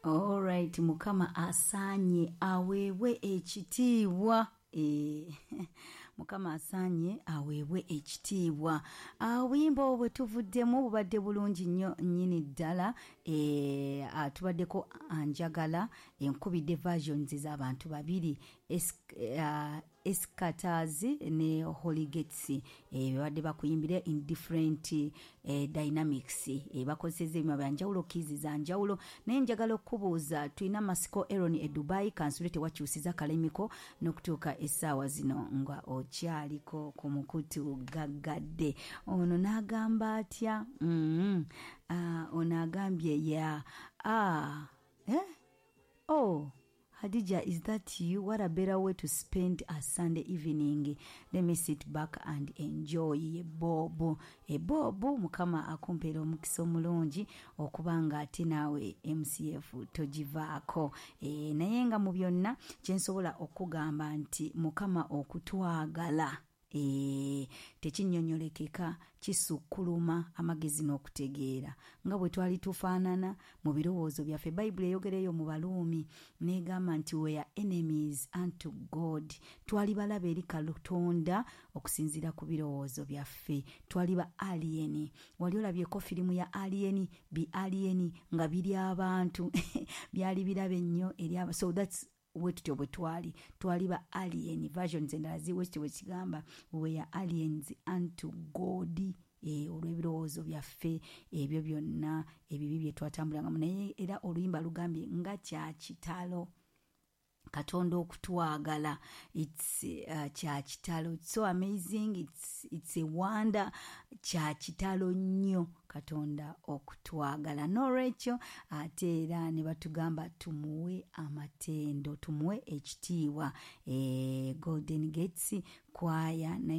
All right, Mukama asaanye aweebwe ekitiibwa. Mukama asaanye aweebwe ekitiibwa. Obuyimba obwo tuvuddemu bubadde bulungi nnyo nnyini ddala. Tubaddeko Anjagala enkubidde versions z'abantu babiri, Eskatazi ne Holy Gates. Babadde bakuyimbire in different dynamics. Bakozesa ebintu byanjawulo, kizi za njawulo. Naye njagala okubuuza, tulina Masiko Aaron e Dubai, kansule tewakyusiza kalemiko n'okutuuka essaawa zino nga okyaliko ku mukutu gaggadde. Ono n'agamba atya? Ono agambye ya Hadija, is that you? What a better way to spend a Sunday evening. Let me sit back and enjoy. Bobo Mukama akumpera omukisa omulungi okubanga ate naawe MCF togivaako. Naye nga mu byonna kyensobola okugamba nti Mukama okutwagala tekinnyonnyolekeka, kisukkuluma amagezi n'okutegeera nga bwe twali tufaanana mu birowoozo byaffe. Bayibuli eyogereyo mu Baluumi n'egamba nti we are enemies unto God. Twali balaba eri Katonda okusinziira ku birowoozo byaffe. Twali ba alien. Wali olabyeko firimu ya alien, bi alien nga biri abantu byali birabe nnyo eri aba. So that's wetutyo bwe twali ba alien versions endala ziwekityo bwe kigamba we are aliens unto God. Olw'ebirowoozo byaffe ebyo byonna ebibi bye twatambulanga. Naye era oluyimba lugambye nga kya kitalo Katonda okutwagala. It's kya kitalo. It's so amazing. It's a wonder. Kya kitalo nnyo Katonda okutwagala. N'olwekyo ate era ne batugamba tumuwe amatendo, tumuwe ekitiibwa. Golden Gates Choir